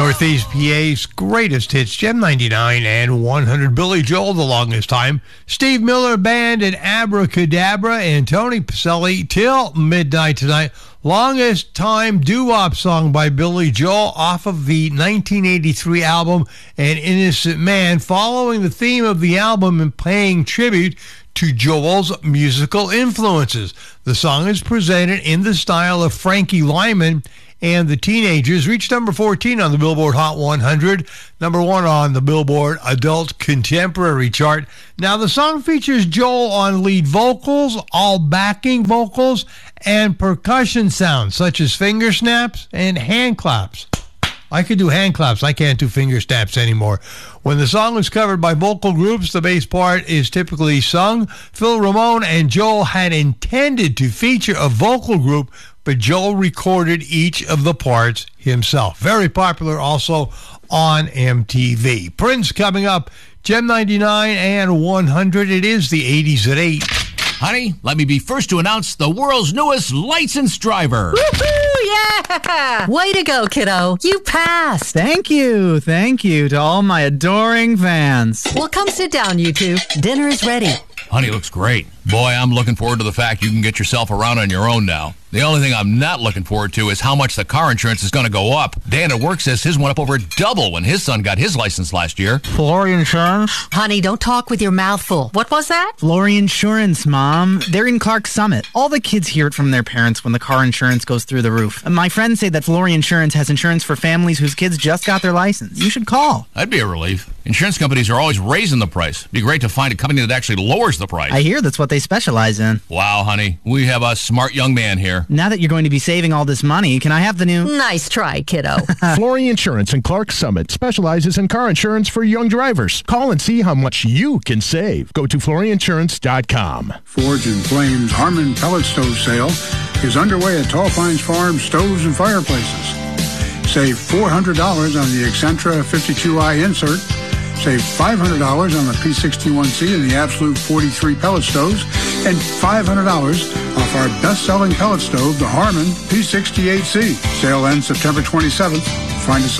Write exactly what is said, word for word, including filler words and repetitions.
Northeast P A's greatest hits, Gem ninety-nine and one hundred. Billy Joel, The Longest Time. Steve Miller Band and Abracadabra and Tony Pacelli, Till Midnight Tonight. Longest Time doo-wop song by Billy Joel off of the nineteen eighty-three album An Innocent Man, following the theme of the album and paying tribute to Joel's musical influences. The song is presented in the style of Frankie Lyman and the Teenagers. Reached number fourteen on the Billboard Hot one hundred, number one on the Billboard Adult Contemporary chart. Now, the song features Joel on lead vocals, all backing vocals, and percussion sounds such as finger snaps and hand claps. I could do hand claps. I can't do finger snaps anymore. When the song is covered by vocal groups, the bass part is typically sung. Phil Ramone and Joel had intended to feature a vocal group, but Joel recorded each of the parts himself. Very popular also on M T V. Prince coming up, Gem ninety-nine and one hundred. It is the eighties at eight. Honey, let me be first to announce the world's newest licensed driver. Woohoo! Yeah! Way to go, kiddo. You passed. Thank you. Thank you to all my adoring fans. Well, come sit down, you two. Dinner is ready. Honey looks great. Boy, I'm looking forward to the fact you can get yourself around on your own now. The only thing I'm not looking forward to is how much the car insurance is going to go up. Dan at work says his went up over double when his son got his license last year. Flory Insurance? Honey, don't talk with your mouth full. What was that? Flory Insurance, Mom. They're in Clark Summit. All the kids hear it from their parents when the car insurance goes through the roof. And my friends say that Flory Insurance has insurance for families whose kids just got their license. You should call. That'd be a relief. Insurance companies are always raising the price. It'd be great to find a company that actually lowers the price. I hear that's what they specialize in. Wow, honey. We have a smart young man here. Now that you're going to be saving all this money, can I have the new... Nice try, kiddo. Flory Insurance in Clark Summit specializes in car insurance for young drivers. Call and see how much you can save. Go to flory insurance dot com. Forge and Flame's Harmon Pellet Stove Sale is underway at Tall Pines Farm Stoves and Fireplaces. Save four hundred dollars on the Accentra fifty-two i insert. Save five hundred dollars on the P sixty-one C and the Absolute forty-three pellet stoves, and five hundred dollars off our best-selling pellet stove, the Harmon P sixty-eight C. Sale ends September twenty-seventh. Find us